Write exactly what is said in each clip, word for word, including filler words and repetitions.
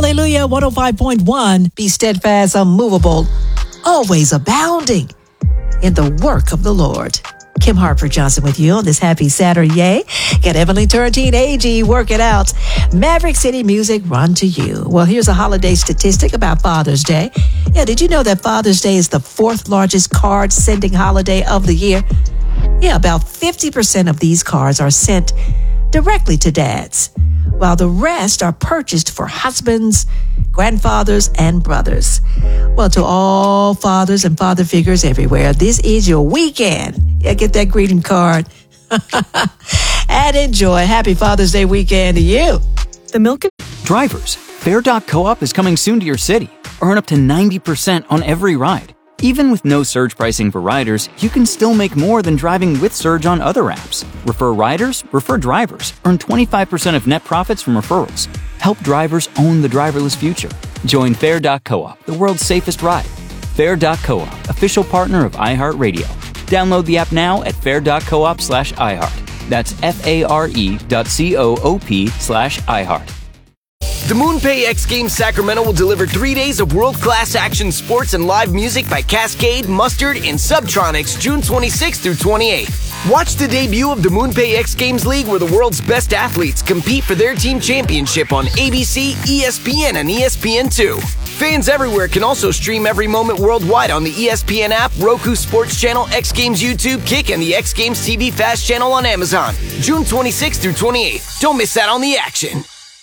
Hallelujah, one oh five point one. Be steadfast, unmovable, always abounding in the work of the Lord. Kim Harper Johnson with you on this happy Saturday. Got Evelyn Turrentine, A G, work it out. Maverick City Music, run to you. Well, here's a holiday statistic about Father's Day. Yeah, did you know that Father's Day is the fourth largest card sending holiday of the year? Yeah, about fifty percent of these cards are sent directly to dads, while the rest are purchased for husbands, grandfathers, and brothers. Well, to all fathers and father figures everywhere, this is your weekend. Yeah, get that greeting card. And enjoy. Happy Father's Day weekend to you. The milk and Drivers, Fair dot Co-op is coming soon to your city. Earn up to ninety percent on every ride. Even with no surge pricing for riders, you can still make more than driving with Surge on other apps. Refer riders, refer drivers. Earn twenty-five percent of net profits from referrals. Help drivers own the driverless future. Join Fair dot Co-op, the world's safest ride. Fair dot Co-op, official partner of iHeartRadio. Download the app now at fair dot coop slash iHeart. That's F-A-R-E dot C-O-O-P slash iHeart. The MoonPay X Games Sacramento will deliver three days of world-class action sports and live music by Cascade, Mustard, and Subtronics June twenty-sixth through twenty-eighth. Watch the debut of the MoonPay X Games League, where the world's best athletes compete for their team championship on A B C, E S P N, and E S P N two. Fans everywhere can also stream every moment worldwide on the E S P N app, Roku Sports Channel, X Games YouTube, Kick, and the X Games T V Fast Channel on Amazon. June twenty-sixth through twenty-eighth. Don't miss out on the action.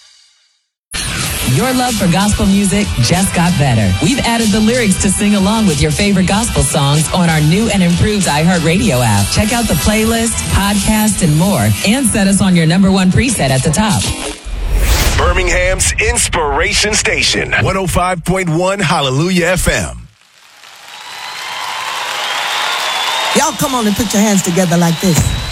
Your love for gospel music just got better. We've added the lyrics to sing along with your favorite gospel songs on our new and improved iHeartRadio app. Check out the playlist, podcast, and more, and set us on your number one preset at the top. Birmingham's Inspiration Station, one oh five point one Hallelujah F M. Y'all come on and put your hands together like this.